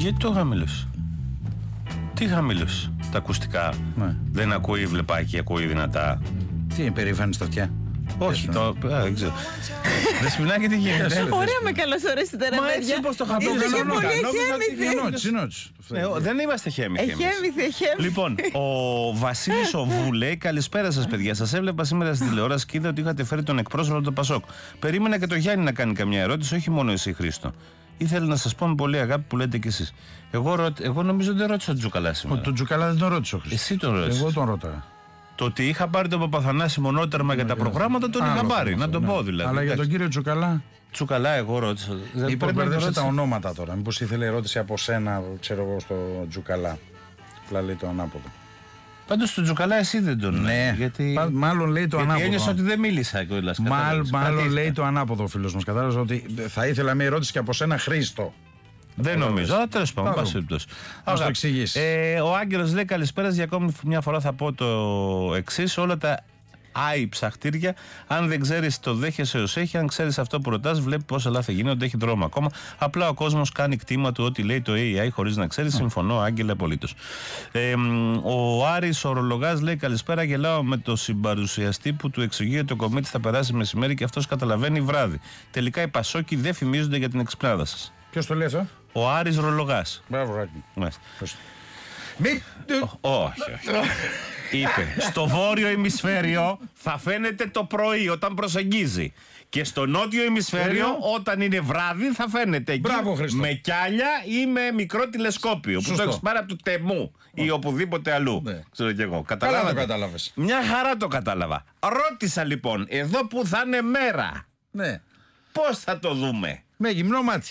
Γιατί το χαμηλώσει? Τι χαμηλώσει? Τα ακουστικά. Δεν ακούει βλεπάκι, ακούει δυνατά. Τι είναι περήφανη στο αυτιά? Όχι, δεν ξέρω. Δεσποινάκη, τι γίνεται? Ωραία, με καλωσορίσετε, ρε παιδιά. Μα έτσι πώς το χαμηλώσει? Είστε και πολύ εχέμηθοι. Δεν είμαστε χέμηθοι. Εχέμηθοι. Λοιπόν, ο Βασίλης ο Βου λέει: καλησπέρα σας, παιδιά. Σας έβλεπα σήμερα στη τηλεόραση και είδα ότι είχατε φέρει τον εκπρόσωπο του Πασόκ. Περίμενα και το Γιάννη να κάνει καμιά ερώτηση, όχι μόνο εσύ, Χρήστο. Ήθελα να σας πω με πολύ αγάπη που λέτε κι εσείς. Εγώ νομίζω δεν ρώτησα τον Τζουκαλά σήμερα. Τον Τζουκαλά δεν τον ρώτησα. Εσύ τον ρώτησες. Εγώ τον ρώταγα. Το ότι είχα πάρει τον Παπαθανάση μονότερμα για τα προγράμματα τον είχα πάρει. Να τον πω δηλαδή. Αλλά για τον κύριο Τζουκαλά. Τσουκαλά, εγώ ρώτησα. Μήπως μπερδεύσε τα ονόματα τώρα. Μήπως ήθελε ερώτηση από σένα, ξέρω εγώ, στο Τζουκαλά. Απλά λέει το ανάποδο. Πάντως τον Τζουκαλά εσύ δεν τον λέει. Ναι, γιατί... μάλλον λέει το ανάποδο. Ένιωσα ότι δεν μίλησα κιόλας. Μάλλον λέει το ανάποδο ο φίλος μας. Κατάλαβες ότι θα ήθελα μια ερώτηση και από σένα, Χρήστο. Δεν νομίζω, αλλά τέλος πάντων. Ας το εξηγήσει. Ο Άγγελος λέει καλησπέρα. Για ακόμη μια φορά θα πω το εξής: όλα τα AI ψαχτήρια, αν δεν ξέρεις το δέχεσαι ως έχει, αν ξέρεις αυτό που ρωτάς, βλέπει πόσα λάθη γίνονται, έχει δρόμο ακόμα. Απλά ο κόσμος κάνει κτήμα του ό,τι λέει το AI χωρίς να ξέρει. Συμφωνώ, Άγγελε, απολύτως. Ο Άρης ο Ρολογάς λέει καλησπέρα. Γελάω με το συμπαρουσιαστή που του εξηγεί ότι το κομίτι θα περάσει μεσημέρι και αυτός καταλαβαίνει βράδυ. Τελικά οι Πασόκοι δεν φημίζονται για την εξυπνάδα σας. Ποιος το λέει αυτό? Ο Άρης Ρολογάς. Μπράβο, Ράκη. Όχι. Είπε, στο βόρειο ημισφαίριο θα φαίνεται το πρωί όταν προσεγγίζει. Και στο νότιο ημισφαίριο όταν είναι βράδυ θα φαίνεται εκεί. Μπράβο, με κιάλια ή με μικρό τηλεσκόπιο. Που το έχεις πάρει από το Τεμού ή οπουδήποτε αλλού. Ναι. Ξέρω κι εγώ. Καλά το κατάλαβες. Μια χαρά το κατάλαβα. Ρώτησα λοιπόν, εδώ που θα είναι μέρα, ναι, πώς θα το δούμε? Με γυμνό μάτι.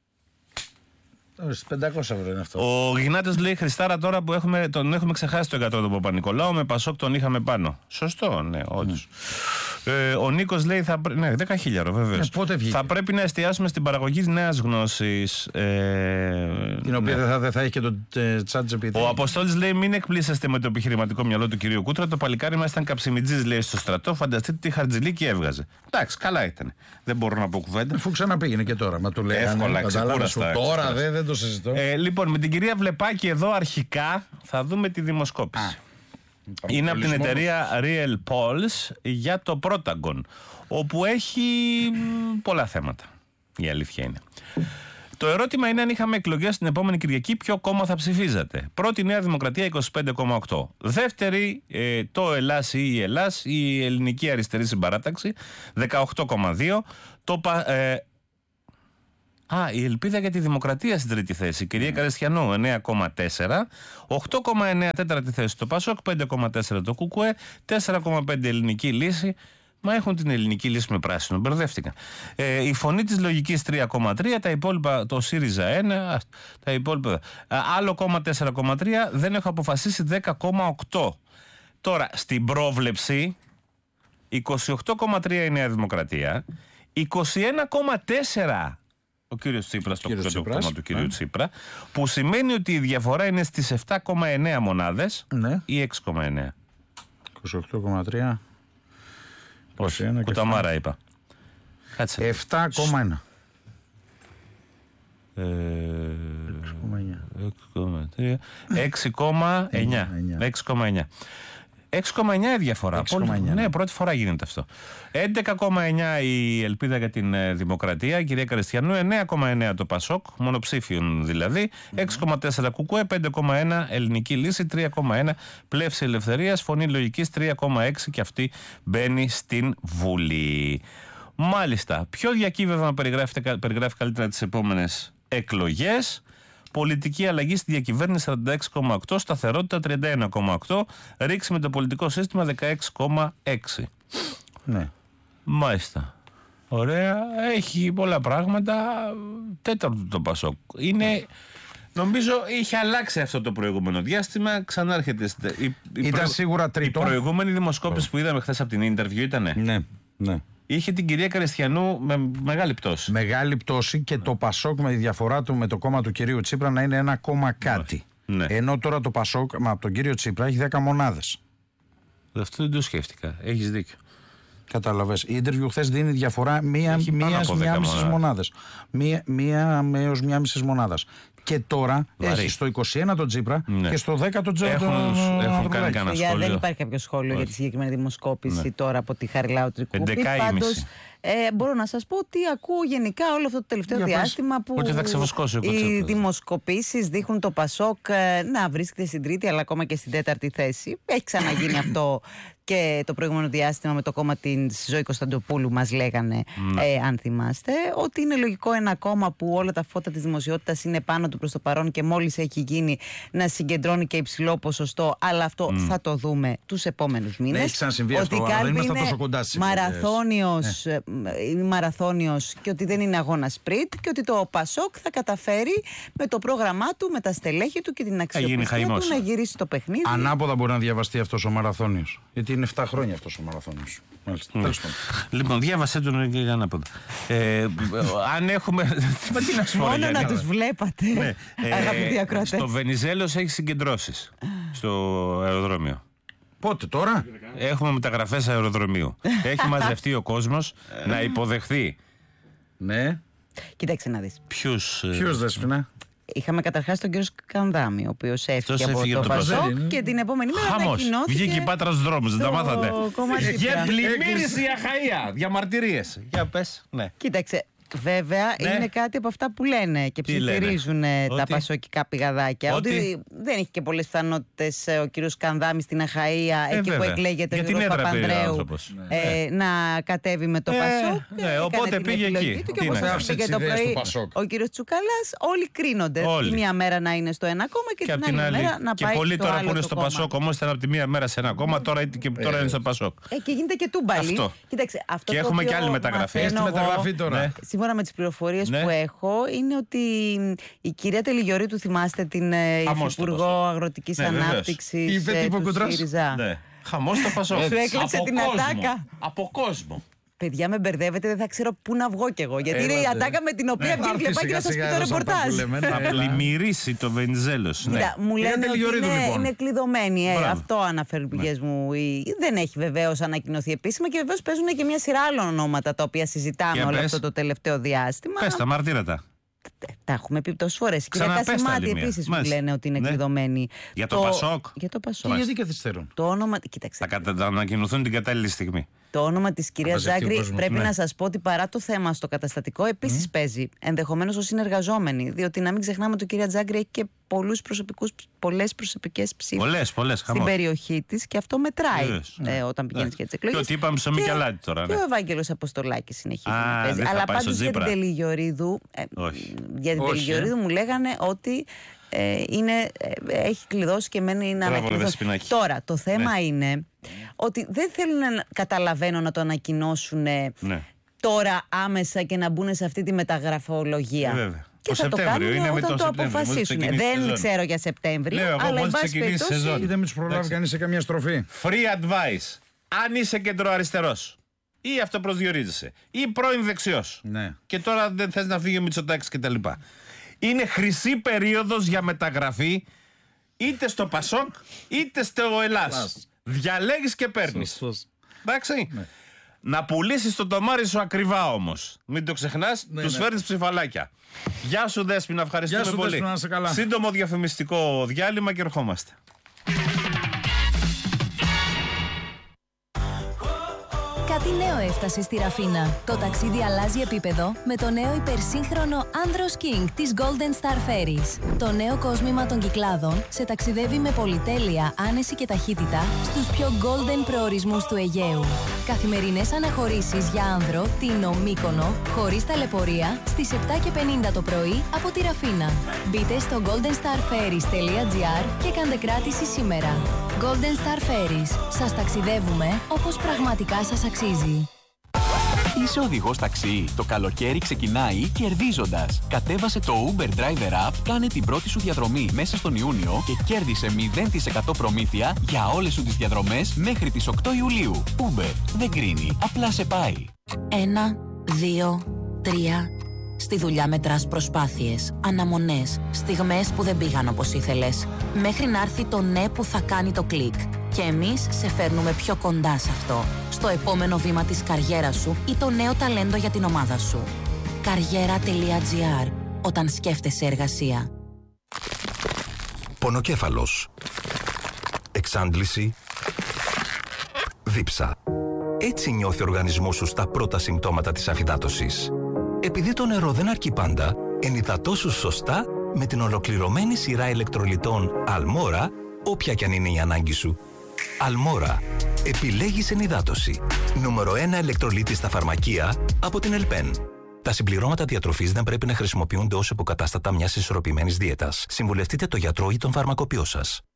500 ευρώ είναι αυτό. Ο Γινάτος λέει Χριστάρα τώρα που τον έχουμε ξεχάσει το 100 τον Παπα-Νικολάου, με Πασόκ τον είχαμε πάνω. Σωστό, ναι, όντως. Ο Νίκος λέει ναι, 10.000 βεβαίως. Θα πρέπει να εστιάσουμε στην παραγωγή της νέας γνώσης. Την οποία δεν θα έχει και το ChatGPT. Ο Αποστόλης λέει μην εκπλήσεστε με το επιχειρηματικό μυαλό του κυρίου Κούτρα. Το παλικάρι μας ήταν καψιμιτζής, λέει, στο στρατό. Φανταστείτε τι χαρτζηλίκι έβγαζε. Εντάξει, καλά ήταν. Δεν μπορώ να πω κουβέντα. Αφού ξαναπήγαινε και τώρα. Μα του λέει εύκολα, ξεκούραστα. Τώρα δεν το συζητώ. Λοιπόν, με την κυρία Βλεπάκη εδώ αρχικά θα δούμε τη δημοσκόπηση. Είναι από την εταιρεία Real Polls για το Protagon, όπου έχει πολλά θέματα. Η αλήθεια είναι. Το ερώτημα είναι αν είχαμε εκλογές την επόμενη Κυριακή, ποιο κόμμα θα ψηφίζατε? Πρώτη, Νέα Δημοκρατία 25,8. Δεύτερη, το Ελλάς ή η Ελλάς, η Ελληνική Αριστερή Συμπαράταξη 18,2. Η Ελπίδα για τη Δημοκρατία στην τρίτη θέση. Κυρία Καρεστιανού 9,4. 8,9 τέταρτη θέση το Πασόκ. 5,4 το Κουκουέ. 4,5 Ελληνική Λύση. Μα έχουν την Ελληνική Λύση με πράσινο. Μπερδεύτηκα. Η Φωνή της Λογικής 3,3. Τα υπόλοιπα το ΣΥΡΙΖΑ 1. Τα υπόλοιπα. Άλλο κόμμα 4,3. Δεν έχω αποφασίσει 10,8. Τώρα στην πρόβλεψη 28,3 η Νέα Δημοκρατία. 21,4 ο κύριος Τσίπρας, το κόμμα του κύριου Τσίπρα, που σημαίνει ότι η διαφορά είναι στις 7,9 μονάδες, ναι, ή 6,9. 28,3. Όχι, κουταμάρα είπα. 7,1. 6,9. 6,9 η διαφορά. 6,9. Ναι, πρώτη φορά γίνεται αυτό. 11,9 η Ελπίδα για την Δημοκρατία, η κυρία Καρεστιανού. 9,9 το Πασόκ, μονοψήφιον δηλαδή. 6,4 Κουκουέ, 5,1 Ελληνική Λύση, 3,1 Πλεύση Ελευθερίας, Φωνή Λογικής 3,6 και αυτή μπαίνει στην Βουλή. Μάλιστα, ποιο διακύβευμα περιγράφει καλύτερα τις επόμενες εκλογές? Πολιτική αλλαγή στη διακυβέρνηση 46,8, σταθερότητα 31,8, ρήξη με το πολιτικό σύστημα 16,6. Ναι. Μάλιστα. Ωραία. Έχει πολλά πράγματα. Τέταρτο το Πασόκ. Είναι... Νομίζω είχε αλλάξει αυτό το προηγούμενο διάστημα. Ξανάρχεται. Ήταν σίγουρα τρίτο. Η προηγούμενη δημοσκόπηση που είδαμε χθες από την interview ήτανε. Ναι, ναι. Είχε την κυρία Καρεστιανού με μεγάλη πτώση. Μεγάλη πτώση και το Πασόκ με τη διαφορά του με το κόμμα του κυρίου Τσίπρα να είναι 1, κάτι. Ναι. Ενώ τώρα το Πασόκ από τον κύριο Τσίπρα έχει 10 μονάδες. Αυτό δεν το σκέφτηκα. Έχεις δίκιο. Κατάλαβες. Η interview χθες δίνει διαφορά μία μισή μονάδες. Μία έως μία μισή μονάδας. Και τώρα έχει στο 21 τον Τσίπρα και στο 10 τον Τσίπρα. Έχουν κάνει κανένα σχόλιο. Δεν υπάρχει κάποιο σχόλιο για τη συγκεκριμένη δημοσκόπηση τώρα από τη Χαριλάου Τρικούπη. Πάντως, μπορώ να σας πω ότι ακούω γενικά όλο αυτό το τελευταίο διάστημα που οι δημοσκοπήσεις δείχνουν το Πασόκ να βρίσκεται στην τρίτη αλλά ακόμα και στην τέταρτη θέση. Έχει ξαναγίνει αυτό και το προηγούμενο διάστημα με το κόμμα της Ζωή Κωνσταντοπούλου μας λέγανε, αν θυμάστε, ότι είναι λογικό ένα κόμμα που όλα τα φώτα της δημοσιότητας είναι πάνω του προς το παρόν και μόλις έχει γίνει να συγκεντρώνει και υψηλό ποσοστό, αλλά αυτό θα το δούμε τους επόμενους μήνες. Έχει ξανασυμβεί αυτό, αλλά δεν είμαστε τόσο κοντά στις μαραθώνιος και ότι δεν είναι αγώνα σπριτ και ότι το Πασόκ θα καταφέρει με το πρόγραμμά του, με τα στελέχη του και την αξιοπιστία του να γυρίσει το παιχνίδι. Ανάποδα μπορεί να διαβαστεί αυτός ο μαραθώνιος. Γιατί είναι 7 χρόνια αυτός ο μαραθώνιος. Μάλιστα. Λοιπόν, διάβασέ τον και ανάποδα. Αν έχουμε. Μόνο να τους βλέπατε, αγαπητοί ακροατές. Στο Βενιζέλος έχει συγκεντρώσεις στο αεροδρόμιο. Πότε τώρα? Έχουμε μεταγραφές αεροδρομίου. Έχει μαζευτεί ο κόσμος να υποδεχθεί. Ναι. Κοίταξε να δεις. Ποιους Δέσποινα? Είχαμε καταρχάς τον κύριο Σκανδάμι, ο οποίος έφυγε από το Πασόκ και την επόμενη μέρα ανακοινώθηκε. Βγήκε η Πάτρα στους δρόμους, δεν τα μάθατε. Για πλημμύρισε η Αχαΐα. Διαμαρτυρίες. Για πες. Ναι. Κοίταξε. Βέβαια, είναι κάτι από αυτά που λένε και ψιθυρίζουν τα πασοκικά πηγαδάκια. Ότι δεν έχει και πολλές πιθανότητες ο κύριος Σκανδάμης στην Αχαΐα, εκεί που εκλέγεται ο Γιώργος Παπανδρέου, να κατέβει με το Πασόκ. Οπότε πήγε εκεί. Και όπως έφυγε και το πρωί ο κύριος Τσουκαλάς, όλοι κρίνονται. Τη μία μέρα να είναι στο ένα κόμμα και την άλλη μέρα να πάει στο άλλο. Και πολλοί τώρα που είναι στο Πασόκ όμως ήταν από τη μία μέρα σε ένα κόμμα, τώρα είναι στο Πασόκ. Και γίνεται και τούμπαλι. Και έχουμε και άλλη μεταγραφή. Σύμφωνα με τις πληροφορίες που έχω, είναι ότι η κυρία Τελιγιορρήτου, θυμάστε την Υφυπουργό Αγροτικής Ανάπτυξης του ΣΥΡΙΖΑ. Χαμός το Πασόκ. Σου έκλεψε την ατάκα. Από κόσμο. Παιδιά, με μπερδεύετε, δεν θα ξέρω πού να βγω κι εγώ. Γιατί είναι η ατάκα με την οποία βγαίνει Κλεπάκη να σας πει το ρεπορτάζ. Θα πλημμυρίσει το Βενιζέλος. Μου λένε ότι είναι κλειδωμένη. Αυτό αναφέρουν οι πηγές μου. Δεν έχει βεβαίως ανακοινωθεί επίσημα και βεβαίως παίζουν και μια σειρά άλλων ονόματα τα οποία συζητάμε όλο αυτό το τελευταίο διάστημα. Πες τα, μαρτύρατα. Τα έχουμε πει τόσες φορές. Η κυρία Κασιμάτη επίσης μου λένε ότι είναι κλειδωμένη. Για το Πασόκ. Για το Πασόκ. Και γιατί καθυστερούν? Το όνομα. Κοίταξε. Θα ανακοινωθούν την κατάλληλη στιγμή. Το όνομα της κυρίας Τζάγκρη πρέπει να σας πω ότι παρά το θέμα στο καταστατικό επίσης παίζει. Ενδεχομένως ως συνεργαζόμενη. Διότι να μην ξεχνάμε ότι η κυρία Τζάγκρη έχει και πολλές προσωπικές ψήφους στην περιοχή της και αυτό μετράει όταν πηγαίνεις για τις εκλογές. Και ότι είπαμε στο Μικελάτη τώρα. Και ο Ευάγγελος Αποστολάκης συνεχίζει να παίζει. Αλλά πάντως για την Τελιγιορρίδου, μου λέγανε ότι έχει κλειδώσει και μένει να ανακοινώσει. Τώρα, το θέμα είναι ότι δεν θέλουν να καταλαβαίνω να το ανακοινώσουν τώρα άμεσα και να μπουν σε αυτή τη μεταγραφολογία. Και θα το κάνουν όταν το αποφασίσουν. Δεν ξέρω για Σεπτέμβριο, αλλά εν πάση περιπτώσει. Δεν τους προλάβει κανείς σε καμία στροφή. Free advice. Αν είσαι κεντροαριστερός ή αυτοπροσδιορίζεσαι ή πρώην δεξιός και τώρα δεν θες να φύγει ο Μητσοτάκης κτλ. Είναι χρυσή περίοδος για μεταγραφή είτε στο Πασόκ είτε στο Ελλάς. Διαλέγεις και παίρνεις. Εντάξει. Να πουλήσεις το τομάρι σου ακριβά όμως. Μην το ξεχνάς, τους φέρνεις ψηφαλάκια. Γεια σου Δέσποινα, ευχαριστούμε πολύ. Δέσποινα, να είσαι καλά. Σύντομο διαφημιστικό διάλειμμα και ερχόμαστε. Κάτι νέο έφτασε στη Ραφίνα. Το ταξίδι αλλάζει επίπεδο με το νέο υπερσύγχρονο Andros King της Golden Star Ferries. Το νέο κόσμημα των Κυκλάδων σε ταξιδεύει με πολυτέλεια, άνεση και ταχύτητα στους πιο golden προορισμούς του Αιγαίου. Καθημερινές αναχωρήσεις για άνδρο, Τίνο, Μύκονο, χωρίς ταλαιπωρία, στις 7:50 το πρωί από τη Ραφίνα. Μπείτε στο goldenstarferries.gr και κάντε κράτηση σήμερα. Golden Star Ferries. Σας ταξιδεύουμε όπως πραγματικά σας αξίζει. Είσαι οδηγός ταξί. Το καλοκαίρι ξεκινάει κερδίζοντας. Κατέβασε το Uber Driver App, κάνε την πρώτη σου διαδρομή μέσα στον Ιούνιο και κέρδισε 0% προμήθεια για όλες σου τις διαδρομές μέχρι τις 8 Ιουλίου. Uber δεν κρίνει, απλά σε πάει. 1, 2, 3. Στη δουλειά μετράς προσπάθειες, αναμονές, στιγμές που δεν πήγαν όπως ήθελες. Μέχρι να έρθει το ναι που θα κάνει το κλικ. Και εμείς σε φέρνουμε πιο κοντά σε αυτό, στο επόμενο βήμα της καριέρας σου ή το νέο ταλέντο για την ομάδα σου. Καριέρα.gr. Όταν σκέφτεσαι εργασία. Πονοκέφαλος. Εξάντληση. Δίψα. Έτσι νιώθει ο οργανισμός σου στα πρώτα συμπτώματα της αφυδάτωσης. Επειδή το νερό δεν αρκεί πάντα, ενυδατώσου σωστά με την ολοκληρωμένη σειρά ηλεκτρολιτών Αλμόρα, όποια κι αν είναι η ανάγκη σου. Αλμόρα. Επιλέγεις ενυδάτωση. Νούμερο 1 ηλεκτρολίτη στα φαρμακεία από την Ελπέν. Τα συμπληρώματα διατροφής δεν πρέπει να χρησιμοποιούνται ως υποκατάστατα μιας ισορροπημένης δίαιτας. Συμβουλευτείτε τον γιατρό ή τον φαρμακοποιό σας.